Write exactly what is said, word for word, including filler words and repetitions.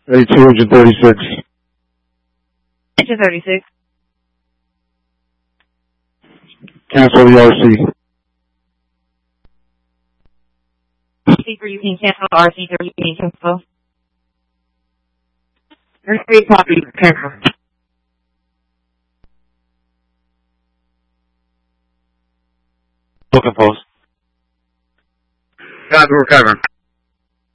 eighty-two, engine thirty-six. Engine thirty-six. Cancel the R C. Speaker, you can cancel R C, or you can cancel. Three copy, cancel. Looking post. Copy, we're covering.